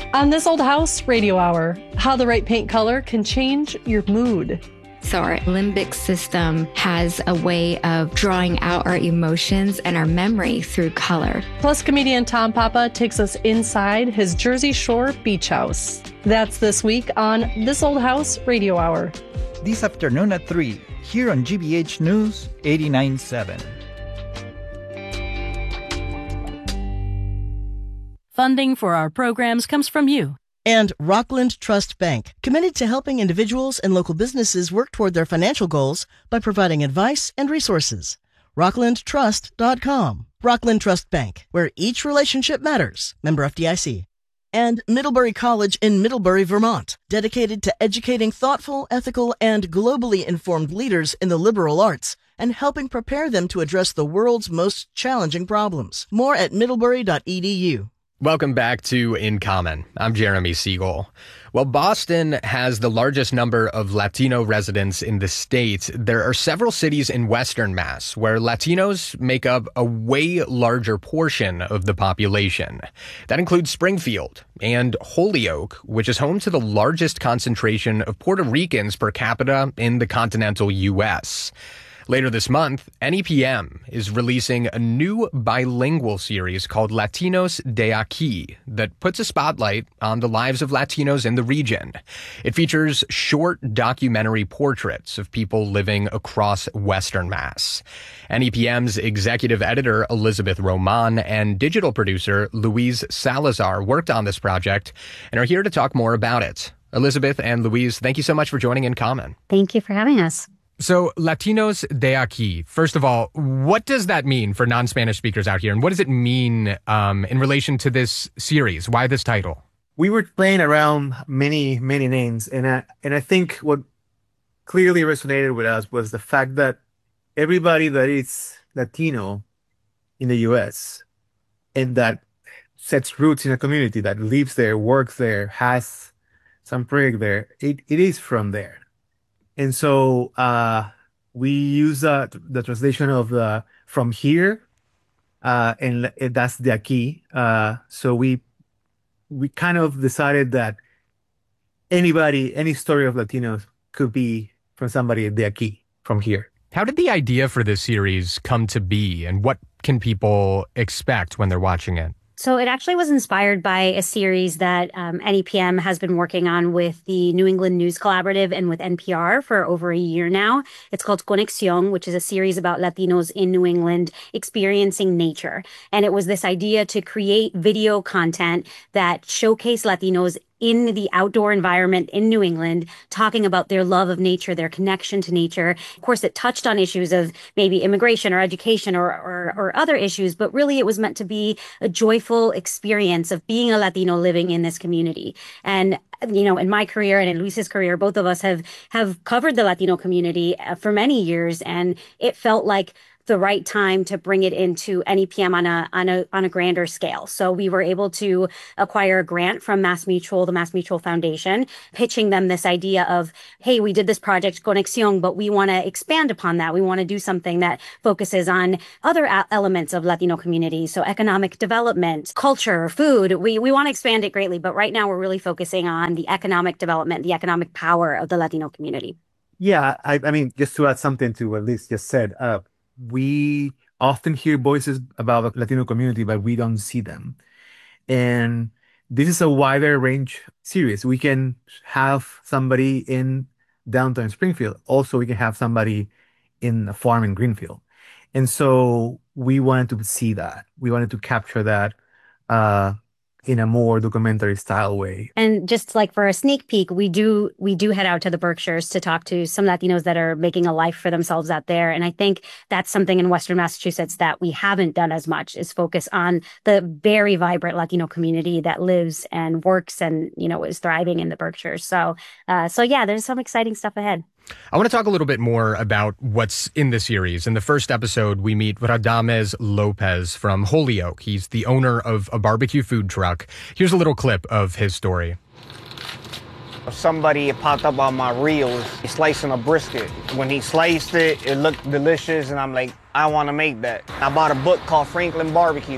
On This Old House Radio Hour, how the right paint color can change your mood. So our limbic system has a way of drawing out our emotions and our memory through color. Plus, comedian Tom Papa takes us inside his Jersey Shore beach house. That's this week on This Old House Radio Hour. This afternoon at 3, here on GBH News 89.7. Funding for our programs comes from you. And Rockland Trust Bank, committed to helping individuals and local businesses work toward their financial goals by providing advice and resources. RocklandTrust.com. Rockland Trust Bank, where each relationship matters. Member FDIC. And Middlebury College in Middlebury, Vermont, dedicated to educating thoughtful, ethical, and globally informed leaders in the liberal arts and helping prepare them to address the world's most challenging problems. More at middlebury.edu. Welcome back to In Common. I'm Jeremy Siegel. Well, Boston has the largest number of Latino residents in the state. There are several cities in Western Mass where Latinos make up a way larger portion of the population. That includes Springfield and Holyoke, which is home to the largest concentration of Puerto Ricans per capita in the continental U.S. Later this month, NEPM is releasing a new bilingual series called Latinos de Aquí that puts a spotlight on the lives of Latinos in the region. It features short documentary portraits of people living across Western Mass. NEPM's executive editor, Elizabeth Roman, and digital producer, Louise Salazar, worked on this project and are here to talk more about it. Elizabeth and Louise, thank you so much for joining In Common. Thank you for having us. So, Latinos de Aquí, first of all, what does that mean for non-Spanish speakers out here? And what does it mean in relation to this series? Why this title? We were playing around many names. And I think what clearly resonated with us was the fact that everybody that is Latino in the U.S. and that sets roots in a community, that lives there, works there, has some project there, it is from there. And so we use the translation of the from here, and that's de aquí. So we kind of decided that any story of Latinos could be from somebody de aquí, from here. How did the idea for this series come to be, and what can people expect when they're watching it? So it actually was inspired by a series that NEPM has been working on with the New England News Collaborative and with NPR for over a year now. It's called Conexión, which is a series about Latinos in New England experiencing nature. And it was this idea to create video content that showcased Latinos in the outdoor environment in New England, talking about their love of nature, their connection to nature. Of course, it touched on issues of maybe immigration or education or other issues, but really it was meant to be a joyful experience of being a Latino living in this community. And you know, in my career and in Luis's career, both of us have covered the Latino community for many years, and it felt like the right time to bring it into NEPM on a grander scale. So we were able to acquire a grant from MassMutual, the MassMutual Foundation, pitching them this idea of, hey, we did this project Conexión, but we want to expand upon that. We want to do something that focuses on other elements of Latino community. So economic development, culture, food. We want to expand it greatly, but right now we're really focusing on the economic development, the economic power of the Latino community. Yeah, I mean, just to add something to what Liz just said, we often hear voices about the Latino community, but we don't see them. And this is a wider range series. We can have somebody in downtown Springfield. Also, we can have somebody in a farm in Greenfield. And so we wanted to see that. We wanted to capture that in a more documentary style way. And just like for a sneak peek, we do head out to the Berkshires to talk to some Latinos that are making a life for themselves out there. And I think that's something in Western Massachusetts that we haven't done as much, is focus on the very vibrant Latino community that lives and works and, you know, is thriving in the Berkshires. So yeah, there's some exciting stuff ahead. I want to talk a little bit more about what's in the series. In the first episode, we meet Radames Lopez from Holyoke. He's the owner of a barbecue food truck. Here's a little clip of his story. Somebody popped up on my reels, slicing a brisket. When he sliced it, it looked delicious, and I'm like, I want to make that. I bought a book called Franklin Barbecue.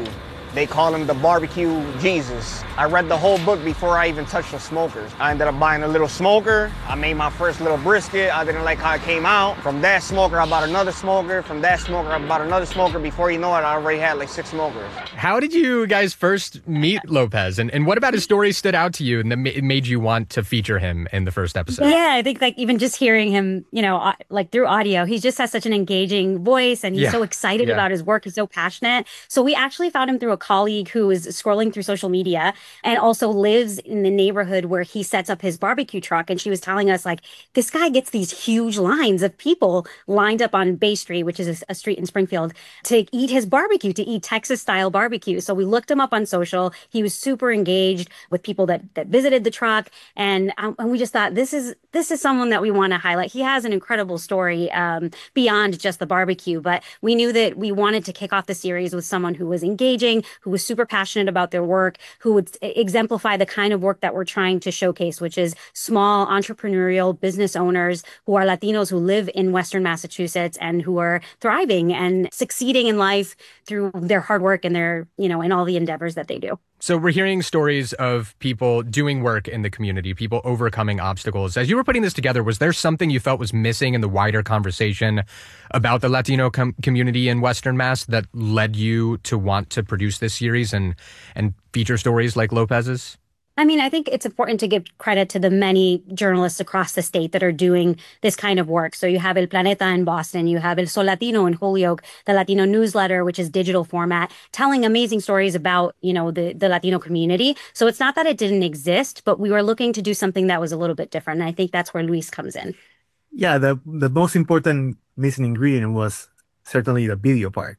They call him the barbecue Jesus. I read the whole book before I even touched the smokers. I ended up buying a little smoker. I made my first little brisket. I didn't like how it came out. From that smoker, I bought another smoker. From that smoker, I bought another smoker. Before you know it, I already had like 6 smokers. How did you guys first meet Lopez? And what about his story stood out to you and it made you want to feature him in the first episode? Yeah, I think like even just hearing him, you know, like through audio, he just has such an engaging voice and he's so excited about his work. He's so passionate. So we actually found him through a colleague who was scrolling through social media and also lives in the neighborhood where he sets up his barbecue truck. And she was telling us like, this guy gets these huge lines of people lined up on Bay Street, which is a street in Springfield, to eat his barbecue, to eat Texas style barbecue. So we looked him up on social. He was super engaged with people that visited the truck. And we just thought, this is someone that we want to highlight. He has an incredible story beyond just the barbecue, but we knew that we wanted to kick off the series with someone who was engaging, who was super passionate about their work, who would exemplify the kind of work that we're trying to showcase, which is small entrepreneurial business owners who are Latinos who live in Western Massachusetts and who are thriving and succeeding in life through their hard work and their, you know, in all the endeavors that they do. So we're hearing stories of people doing work in the community, people overcoming obstacles. As you were putting this together, was there something you felt was missing in the wider conversation about the Latino community in Western Mass that led you to want to produce this series and feature stories like Lopez's? I mean, I think it's important to give credit to the many journalists across the state that are doing this kind of work. So you have El Planeta in Boston, you have El Sol Latino in Holyoke, the Latino newsletter, which is digital format, telling amazing stories about, you know, the Latino community. So it's not that it didn't exist, but we were looking to do something that was a little bit different. And I think that's where Luis comes in. Yeah, the most important missing ingredient was certainly the video part.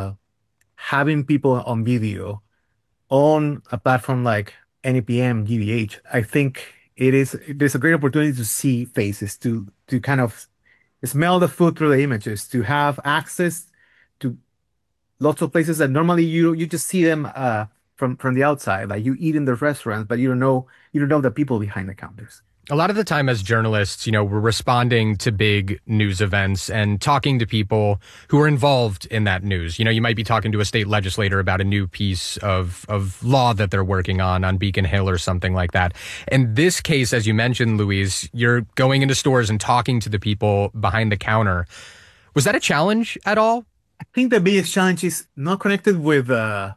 Having people on video on a platform like NEPM, GBH, I think there's a great opportunity to see faces, to kind of smell the food through the images, to have access to lots of places that normally you just see them from the outside. Like you eat in the restaurants, but you don't know the people behind the counters. A lot of the time as journalists, you know, we're responding to big news events and talking to people who are involved in that news. You know, you might be talking to a state legislator about a new piece of law that they're working on Beacon Hill or something like that. In this case, as you mentioned, Luis, you're going into stores and talking to the people behind the counter. Was that a challenge at all? I think the biggest challenge is not connected with the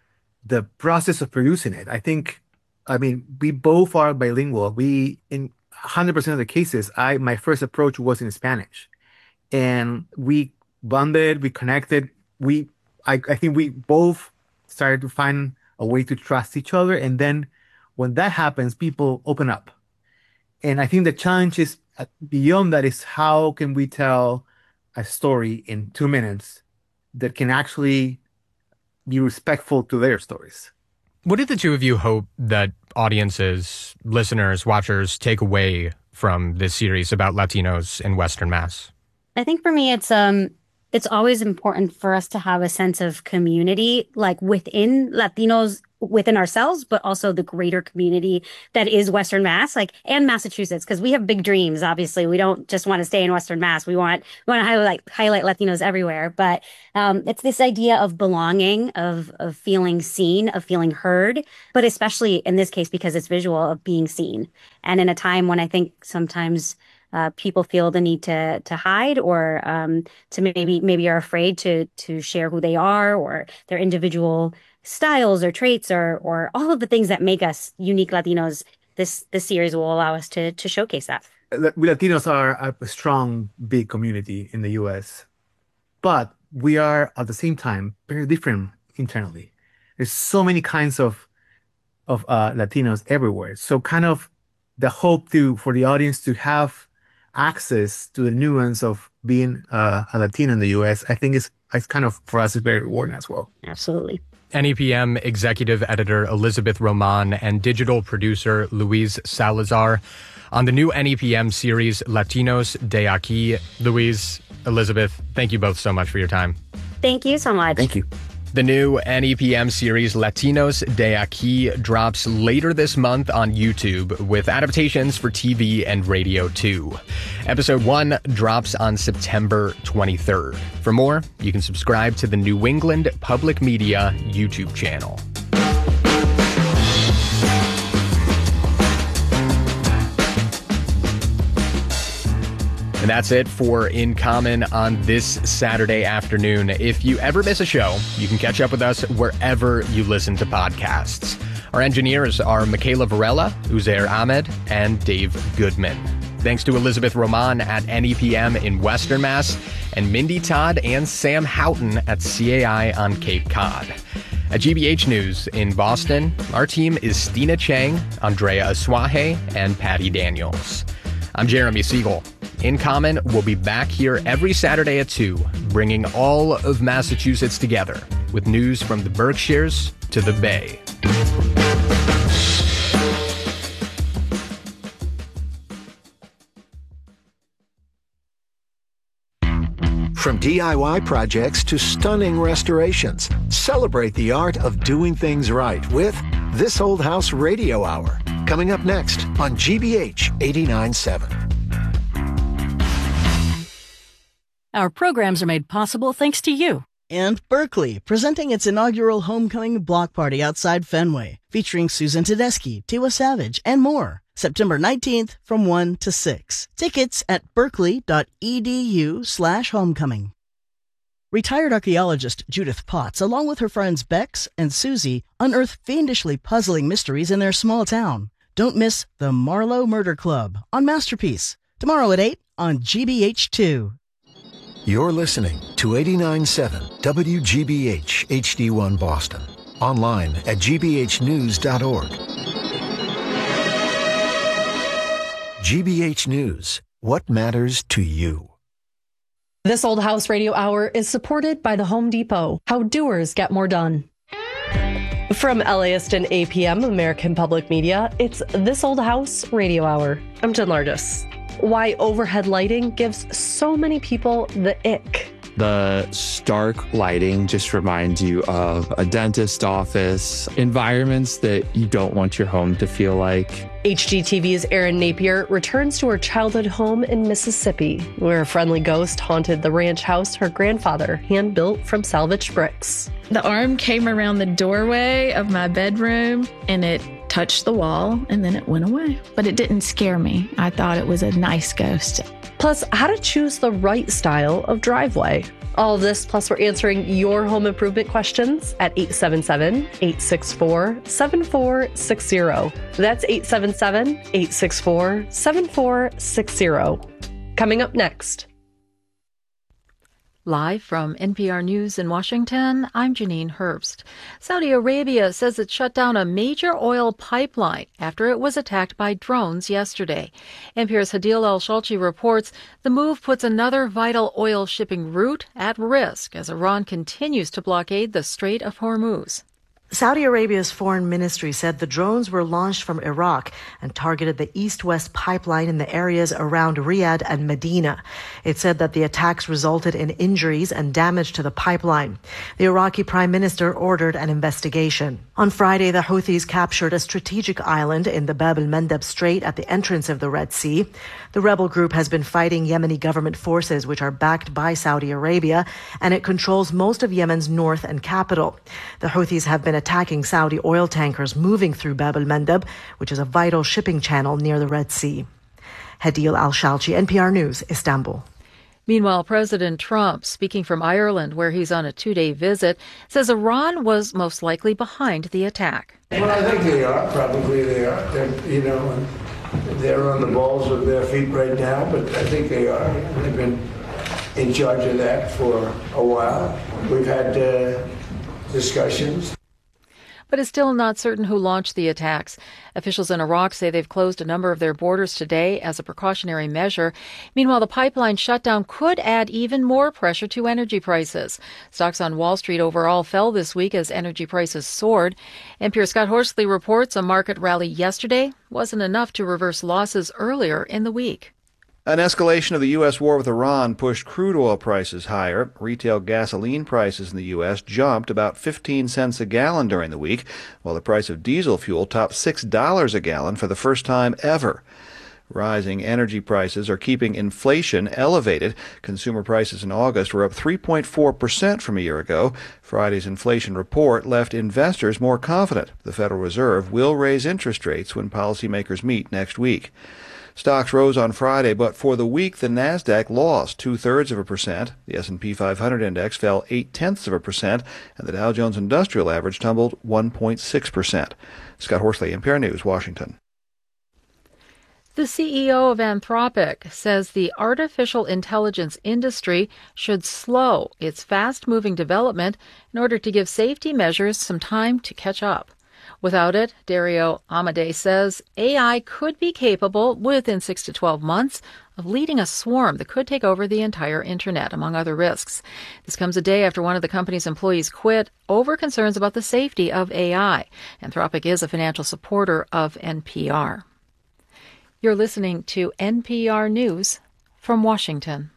process of producing it. I mean, we both are bilingual. In 100% of the cases, my first approach was in Spanish. And we bonded, we connected. I think we both started to find a way to trust each other. And then when that happens, people open up. And I think the challenge is beyond that is how can we tell a story in 2 minutes that can actually be respectful to their stories. What did the two of you hope that audiences, listeners, watchers take away from this series about Latinos in Western Mass? I think for me, it's always important for us to have a sense of community, like within Latinos, within ourselves, but also the greater community that is Western Mass, and Massachusetts, because we have big dreams. Obviously, we don't just want to stay in Western Mass. We want to highlight Latinos everywhere. But it's this idea of belonging, of feeling seen, of feeling heard, but especially in this case, because it's visual, of being seen. And in a time when I think sometimes people feel the need to hide or to maybe are afraid to share who they are or their individual styles or traits or all of the things that make us unique Latinos. This series will allow us to showcase that. We Latinos are a strong, big community in the U.S., but we are at the same time very different internally. There's so many kinds of Latinos everywhere. So kind of the hope for the audience to have access to the nuance of being a Latino in the U.S., I think is kind of, for us, is very rewarding as well. Absolutely. NEPM executive editor Elizabeth Roman and digital producer Luis Salazar on the new NEPM series Latinos de Aquí. Luis, Elizabeth, thank you both so much for your time. Thank you so much. Thank you. The new NEPM series Latinos de Aquí drops later this month on YouTube with adaptations for TV and radio too. Episode 1 drops on September 23rd. For more, you can subscribe to the New England Public Media YouTube channel. And that's it for In Common on this Saturday afternoon. If you ever miss a show, you can catch up with us wherever you listen to podcasts. Our engineers are Michaela Varela, Uzair Ahmed, and Dave Goodman. Thanks to Elizabeth Roman at NEPM in Western Mass, and Mindy Todd and Sam Houghton at CAI on Cape Cod. At GBH News in Boston, our team is Stina Chang, Andrea Asuaje, and Patty Daniels. I'm Jeremy Siegel. In Common will be back here every Saturday at 2, bringing all of Massachusetts together with news from the Berkshires to the Bay. From DIY projects to stunning restorations, celebrate the art of doing things right with This Old House Radio Hour. Coming up next on GBH 89.7. Our programs are made possible thanks to you. And Berkeley, presenting its inaugural homecoming block party outside Fenway, featuring Susan Tedeschi, Tiwa Savage, and more. September 19th from 1 to 6. Tickets at berkeley.edu/homecoming. Retired archaeologist Judith Potts, along with her friends Bex and Susie, unearth fiendishly puzzling mysteries in their small town. Don't miss the Marlowe Murder Club on Masterpiece, tomorrow at 8 on GBH2. You're listening to 89.7 WGBH HD1 Boston. Online at gbhnews.org. GBH News. What matters to you? This Old House Radio Hour is supported by the Home Depot. How doers get more done. From LAist and APM, American Public Media, it's This Old House Radio Hour. I'm Jen Lardis. Why overhead lighting gives so many people the ick. The stark lighting just reminds you of a dentist office, environments that you don't want your home to feel like. HGTV's Erin Napier returns to her childhood home in Mississippi, where a friendly ghost haunted the ranch house her grandfather hand-built from salvaged bricks. The arm came around the doorway of my bedroom, and it touched the wall, and then it went away. But it didn't scare me. I thought it was a nice ghost. Plus, how to choose the right style of driveway. All of this, plus we're answering your home improvement questions at 877-864-7460. That's 877-864-7460. Coming up next. Live from NPR News in Washington, I'm Janine Herbst. Saudi Arabia says it shut down a major oil pipeline after it was attacked by drones yesterday. NPR's Hadil El-Shalchi reports the move puts another vital oil shipping route at risk as Iran continues to blockade the Strait of Hormuz. Saudi Arabia's foreign ministry said the drones were launched from Iraq and targeted the east-west pipeline in the areas around Riyadh and Medina. It said that the attacks resulted in injuries and damage to the pipeline. The Iraqi prime minister ordered an investigation. On Friday, the Houthis captured a strategic island in the Bab el-Mandeb Strait at the entrance of the Red Sea. The rebel group has been fighting Yemeni government forces, which are backed by Saudi Arabia, and it controls most of Yemen's north and capital. The Houthis have been attacking Saudi oil tankers moving through Bab el-Mandeb, which is a vital shipping channel near the Red Sea. Hadil Al-Shalchi, NPR News, Istanbul. Meanwhile, President Trump, speaking from Ireland, where he's on a 2-day visit, says Iran was most likely behind the attack. Well, I think they are. Probably they are. They're on the balls of their feet right now, but I think they are. They've been in charge of that for a while. We've had discussions. But it's still not certain who launched the attacks. Officials in Iraq say they've closed a number of their borders today as a precautionary measure. Meanwhile, the pipeline shutdown could add even more pressure to energy prices. Stocks on Wall Street overall fell this week as energy prices soared. NPR's Scott Horsley reports a market rally yesterday wasn't enough to reverse losses earlier in the week. An escalation of the U.S. war with Iran pushed crude oil prices higher. Retail gasoline prices in the U.S. jumped about 15 cents a gallon during the week, while the price of diesel fuel topped $6 a gallon for the first time ever. Rising energy prices are keeping inflation elevated. Consumer prices in August were up 3.4% from a year ago. Friday's inflation report left investors more confident the Federal Reserve will raise interest rates when policymakers meet next week. Stocks rose on Friday, but for the week, the Nasdaq lost 0.2%. The S&P 500 index fell 0.8%, and the Dow Jones Industrial Average tumbled 1.6%. Scott Horsley, NPR News, Washington. The CEO of Anthropic says the artificial intelligence industry should slow its fast-moving development in order to give safety measures some time to catch up. Without it, Dario Amodei says AI could be capable within 6 to 12 months of leading a swarm that could take over the entire internet, among other risks. This comes a day after one of the company's employees quit over concerns about the safety of AI. Anthropic is a financial supporter of NPR. You're listening to NPR News from Washington.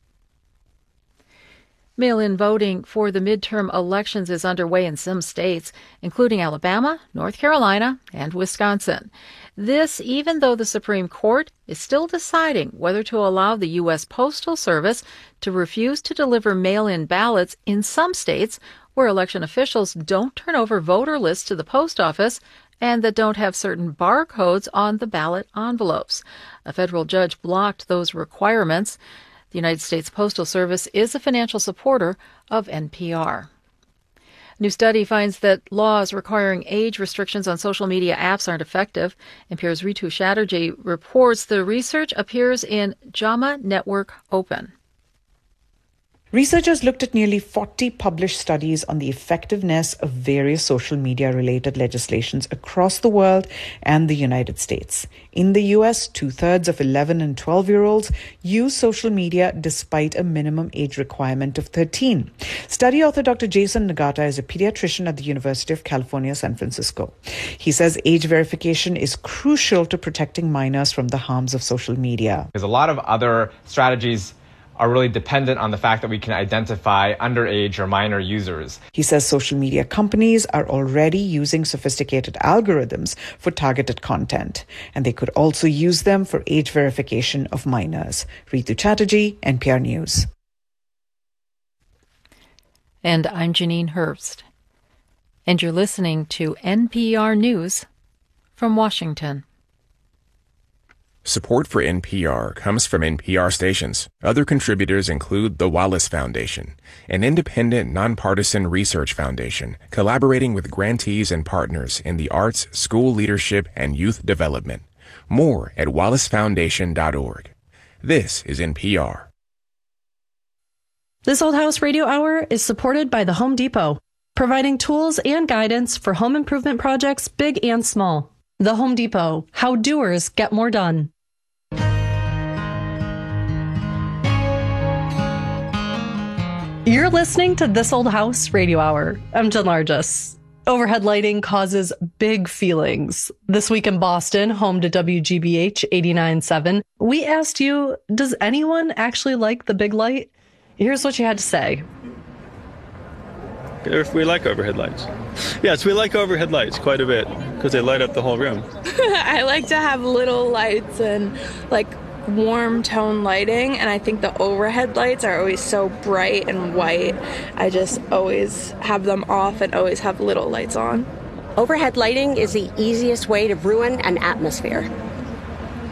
Mail-in voting for the midterm elections is underway in some states, including Alabama, North Carolina, and Wisconsin. This, even though the Supreme Court is still deciding whether to allow the U.S. Postal Service to refuse to deliver mail-in ballots in some states where election officials don't turn over voter lists to the post office and that don't have certain barcodes on the ballot envelopes. A federal judge blocked those requirements. The United States Postal Service is a financial supporter of NPR. A new study finds that laws requiring age restrictions on social media apps aren't effective. NPR's Ritu Chatterjee reports the research appears in JAMA Network Open. Researchers looked at nearly 40 published studies on the effectiveness of various social media-related legislations across the world and the United States. In the U.S., 2/3 of 11 and 12-year-olds use social media despite a minimum age requirement of 13. Study author Dr. Jason Nagata is a pediatrician at the University of California, San Francisco. He says age verification is crucial to protecting minors from the harms of social media. There's a lot of other strategies are really dependent on the fact that we can identify underage or minor users. He says social media companies are already using sophisticated algorithms for targeted content, and they could also use them for age verification of minors. Ritu Chatterjee, NPR News. And I'm Janine Herbst. And you're listening to NPR News from Washington. Support for NPR comes from NPR stations. Other contributors include the Wallace Foundation, an independent, nonpartisan research foundation collaborating with grantees and partners in the arts, school leadership, and youth development. More at wallacefoundation.org. This is NPR. This Old House Radio Hour is supported by the Home Depot, providing tools and guidance for home improvement projects big and small. The Home Depot, how doers get more done. You're listening to This Old House Radio Hour. I'm Jen Largis. Overhead lighting causes big feelings. This week in Boston, home to WGBH 89.7, we asked you, does anyone actually like the big light? Here's what you had to say. If we like overhead lights. Yes, we like overhead lights quite a bit because they light up the whole room. I like to have little lights and like warm tone lighting, and I think the overhead lights are always so bright and white. I just always have them off and always have little lights on. Overhead lighting is the easiest way to ruin an atmosphere.